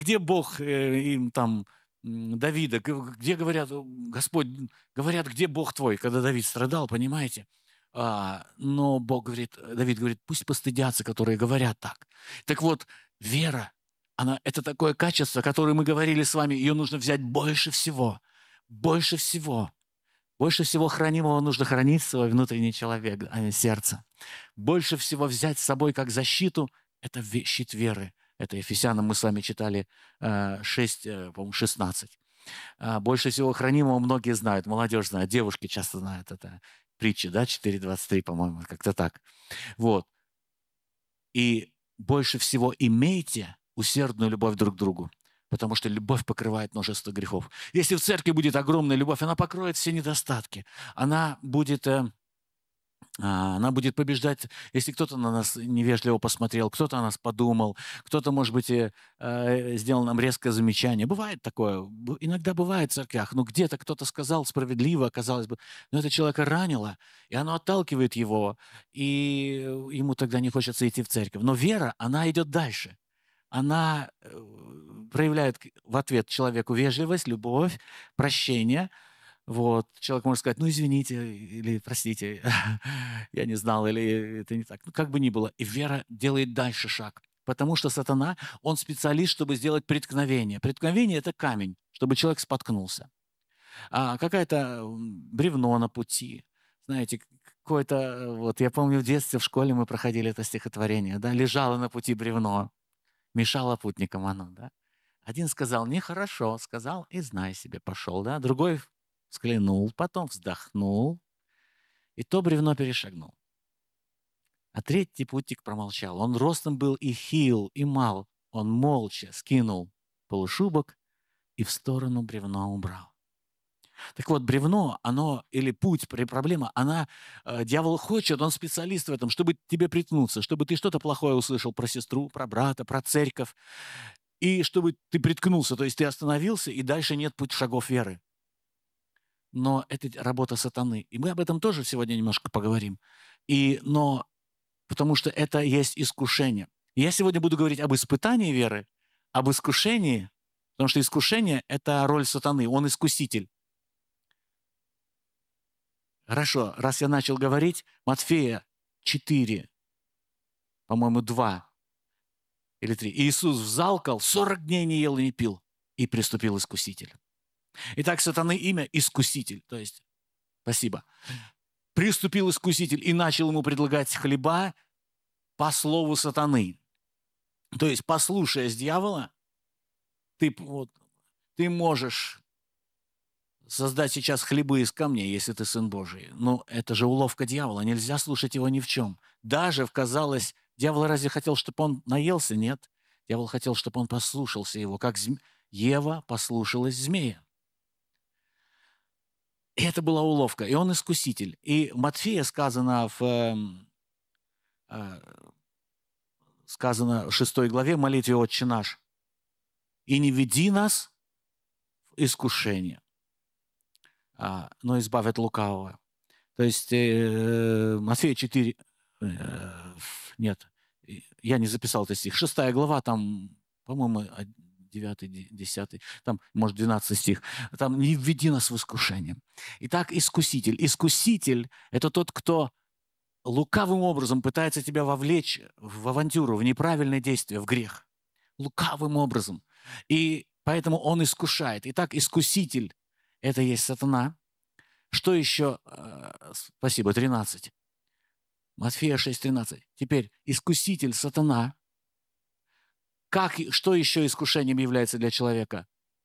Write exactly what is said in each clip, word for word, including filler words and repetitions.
где Бог э, им там, м, Давида, г- где говорят, Господь, говорят, где Бог твой, когда Давид страдал, понимаете? А, но Бог говорит, Давид говорит, пусть постыдятся, которые говорят так. Так вот, вера, она, это такое качество, которое мы говорили с вами, ее нужно взять больше всего, больше всего. Больше всего хранимого нужно хранить свой внутренний человек, а не сердце. Больше всего взять с собой как защиту — это ве- щит веры. Это Ефесянам мы с вами читали э, шесть, э, по-моему, шестнадцать. А, больше всего хранимого многие знают, молодежь знает, девушки часто знают это. Притчи, да, четыре двадцать три, по-моему, как-то так. Вот. И больше всего имейте усердную любовь друг к другу, потому что любовь покрывает множество грехов. Если в церкви будет огромная любовь, она покроет все недостатки. Она будет э, а, Она будет побеждать, если кто-то на нас невежливо посмотрел, кто-то о нас подумал, кто-то, может быть, и, э, сделал нам резкое замечание. Бывает такое, б- иногда бывает в церквях, ну где-то кто-то сказал справедливо, казалось бы, но это человека ранило, и оно отталкивает его, и ему тогда не хочется идти в церковь. Но вера, она идет дальше. Она э, проявляет к- в ответ человеку вежливость, любовь, прощение, вот. Человек может сказать, ну, извините, или простите, я не знал, или это не так. Ну, как бы ни было. И вера делает дальше шаг. Потому что сатана, он специалист, чтобы сделать преткновение. Преткновение — это камень, чтобы человек споткнулся. А какая-то м, бревно на пути, знаете, к- какое-то, э, вот я помню в детстве в школе мы проходили это стихотворение, да, лежало на пути бревно, мешало путникам оно, да. Один сказал, нехорошо, сказал, и знай себе, пошел, да. Другой взглянул, потом вздохнул, и то бревно перешагнул. А третий путник промолчал. Он ростом был и хил, и мал. Он молча скинул полушубок и в сторону бревно убрал. Так вот, бревно, оно, или путь, при- проблема, она, э, дьявол хочет, он специалист в этом, чтобы тебе приткнуться, чтобы ты что-то плохое услышал про сестру, про брата, про церковь, и чтобы ты приткнулся, то есть ты остановился, и дальше нет путь шагов веры. Но это работа сатаны. И мы об этом тоже сегодня немножко поговорим. И, но потому что это есть искушение. Я сегодня буду говорить об испытании веры, об искушении, потому что искушение — это роль сатаны, он искуситель. Хорошо, раз я начал говорить, Матфея четыре, по-моему, два или три. Иисус взалкал, сорок дней не ел и не пил, и приступил искуситель. Итак, сатаны имя — искуситель, то есть, спасибо. Приступил искуситель и начал ему предлагать хлеба по слову сатаны. То есть, послушаясь дьявола, ты, вот, ты можешь создать сейчас хлебы из камней, если ты сын Божий. Но это же уловка дьявола, нельзя слушать его ни в чем. Даже, казалось, дьявол разве хотел, чтобы он наелся? Нет. Дьявол хотел, чтобы он послушался его, как зм... Ева послушалась змея. И это была уловка, и он искуситель. И в Матфея сказано в, эм, э, сказано в шестой главе молитве «Отче наш», «И не веди нас в искушение, а, но избавь от лукавого». То есть э, Матфея четыре, э, нет, я не записал этот стих, шестая глава, там, по-моему, девятый, десятый, там, может, двенадцатый стих, там «Не введи нас в искушение». Итак, искуситель. Искуситель — это тот, кто лукавым образом пытается тебя вовлечь в авантюру, в неправильное действие, в грех. Лукавым образом. И поэтому он искушает. Итак, искуситель — это есть сатана. Что еще? Э, Спасибо, тринадцать. Матфея шесть тринадцать. Теперь искуситель, сатана. Как, что еще искушением является для человека?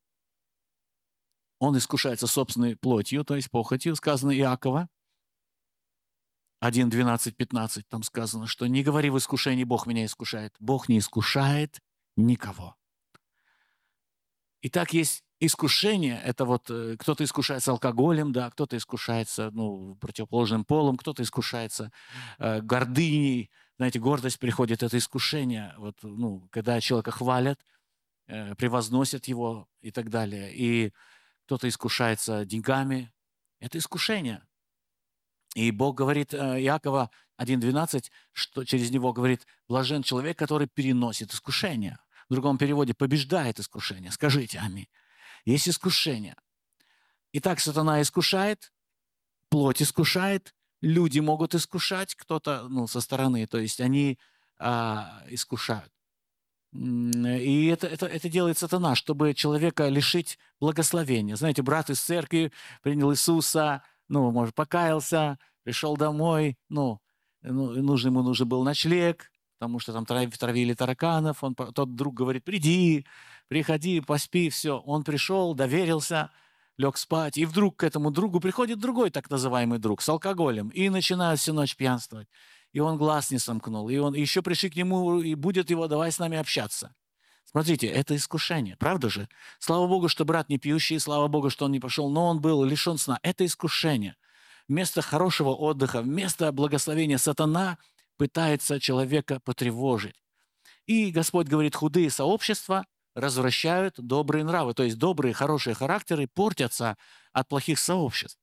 Он искушается собственной плотью, то есть похотью, сказано Иакова. один, двенадцать, пятнадцать. Там сказано, что не говори в искушении, Бог меня искушает. Бог не искушает никого. Итак, есть искушение, это вот э, кто-то искушается алкоголем, да, кто-то искушается, ну, противоположным полом, кто-то искушается э, гордыней, знаете, гордость приходит, это искушение, вот, ну, когда человека хвалят, э, превозносят его и так далее, и кто-то искушается деньгами, это искушение. И Бог говорит, э, Иакова один двенадцать, что через него говорит, блажен человек, который переносит искушение. в другом переводе побеждает искушение. Скажите аминь. Есть искушение. Итак, сатана искушает, плоть искушает, люди могут искушать, кто-то ну, со стороны, то есть они а, искушают. И это, это, это делает сатана, чтобы человека лишить благословения. Знаете, брат из церкви принял Иисуса, ну, может, покаялся, пришел домой, ну, ну нужен, ему нужен был ночлег, потому что там травили тараканов. Он, тот друг говорит, приди, приходи, поспи, все. Он пришел, доверился, лег спать, и вдруг к этому другу приходит другой так называемый друг с алкоголем и начинает всю ночь пьянствовать. И он глаз не сомкнул, и он и еще пришли к нему, и будет его, давай с нами общаться. Смотрите, это искушение, правда же? Слава Богу, что брат не пьющий, слава Богу, что он не пошел, но он был лишен сна. Это искушение. Вместо хорошего отдыха, вместо благословения сатана пытается человека потревожить. И Господь говорит, худые сообщества развращают добрые нравы. То есть добрые, хорошие характеры портятся от плохих сообществ.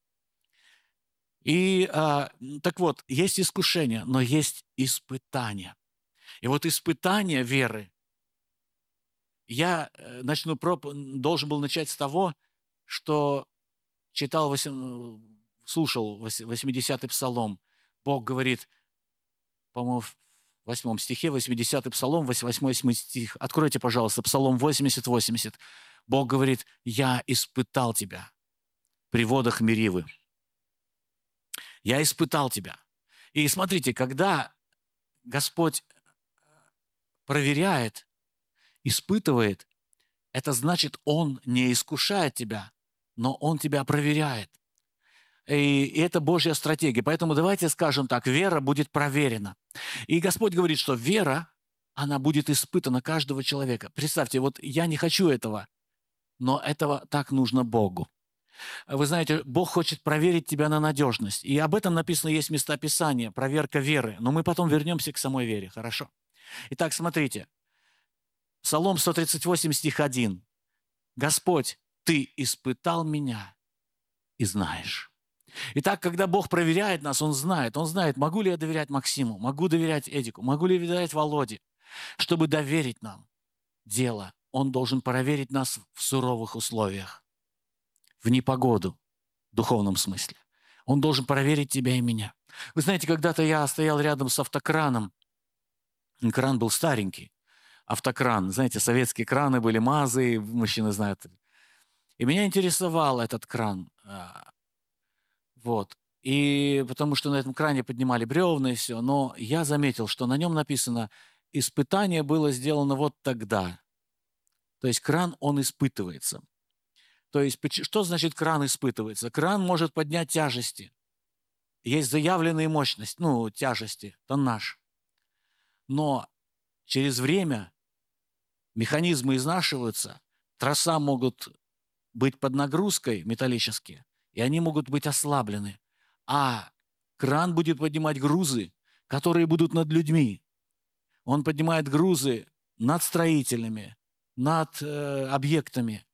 И а, так вот, есть искушение, но есть испытания. И вот испытание веры, я начну проп... должен был начать с того, что читал, восемь... слушал восьмидесятый псалом. Бог говорит, по-моему, в восьмом стихе, восьмидесятый псалом, восьмой стих. Откройте, пожалуйста, псалом восемьдесят восемьдесят. Бог говорит, я испытал тебя при водах Меривы. Я испытал тебя. И смотрите, когда Господь проверяет, испытывает, это значит, Он не искушает тебя, но Он тебя проверяет. И это Божья стратегия. Поэтому давайте скажем так, вера будет проверена. И Господь говорит, что вера, она будет испытана каждого человека. Представьте, вот я не хочу этого, но этого так нужно Богу. Вы знаете, Бог хочет проверить тебя на надежность. И об этом написано, есть места Писания, проверка веры. Но мы потом вернемся к самой вере, хорошо? Итак, смотрите. Псалом сто тридцать восемь, стих один. «Господь, Ты испытал меня и знаешь». Итак, когда Бог проверяет нас, Он знает. Он знает, могу ли я доверять Максиму, могу доверять Эдику, могу ли я доверять Володе. Чтобы доверить нам дело, Он должен проверить нас в суровых условиях, в непогоду, в духовном смысле. Он должен проверить тебя и меня. Вы знаете, когда-то я стоял рядом с автокраном. Кран был старенький. Автокран. Знаете, советские краны были, МАЗы, мужчины знают. И меня интересовал этот кран. Вот. И потому что на этом кране поднимали бревна и все. Но я заметил, что на нем написано, испытание было сделано вот тогда. То есть кран, он испытывается. То есть что значит кран испытывается? Кран может поднять тяжести. Есть заявленные мощности, ну, тяжести, тоннаж. Но через время механизмы изнашиваются, троса могут быть под нагрузкой металлические, и они могут быть ослаблены. А кран будет поднимать грузы, которые будут над людьми. Он поднимает грузы над строителями, над э, объектами.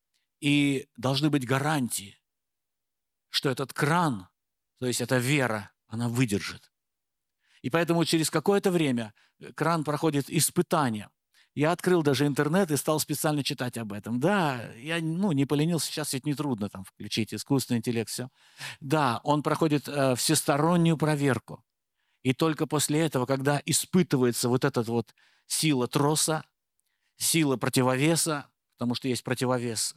И должны быть гарантии, что этот кран, то есть эта вера, она выдержит. И поэтому через какое-то время кран проходит испытания. Я открыл даже интернет и стал специально читать об этом. Да, я ну, не поленился, сейчас ведь нетрудно там включить искусственный интеллект, все. Да, он проходит э, всестороннюю проверку. И только после этого, когда испытывается вот эта вот сила троса, сила противовеса, потому что есть противовес,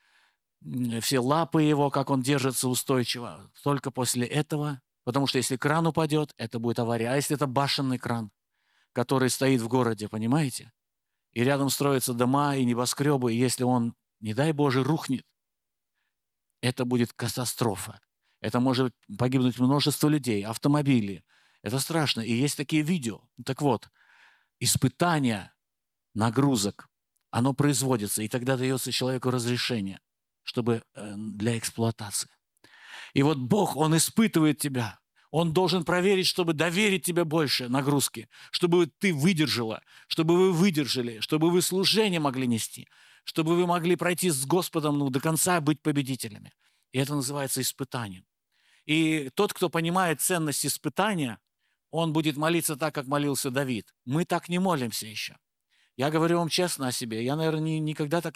все лапы его, как он держится устойчиво, только после этого, потому что если кран упадет, это будет авария. А если это башенный кран, который стоит в городе, понимаете? И рядом строятся дома и небоскребы, и если он, не дай Боже, рухнет, это будет катастрофа. Это может погибнуть множество людей, автомобили. Это страшно. И есть такие видео. Так вот, испытание нагрузок, оно производится, и тогда дается человеку разрешение, чтобы для эксплуатации. И вот Бог, Он испытывает тебя. Он должен проверить, чтобы доверить тебе больше нагрузки, чтобы ты выдержала, чтобы вы выдержали, чтобы вы служение могли нести, чтобы вы могли пройти с Господом ну, до конца, быть победителями. И это называется испытанием. И тот, кто понимает ценность испытания, он будет молиться так, как молился Давид. Мы так не молимся еще. Я говорю вам честно о себе. Я, наверное, никогда так